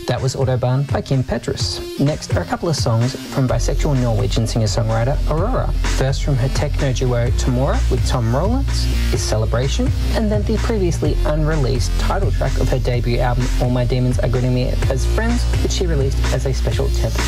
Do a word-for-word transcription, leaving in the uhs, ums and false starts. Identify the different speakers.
Speaker 1: That was Autobahn by Kim Petras. Next are a couple of songs from bisexual Norwegian singer-songwriter Aurora. First from her techno duo Tamora with Tom Rowlands is Celebration, and then the previously unreleased title track of her debut album All My Demons Are Greeting Me as Friends, which she released as a special tenth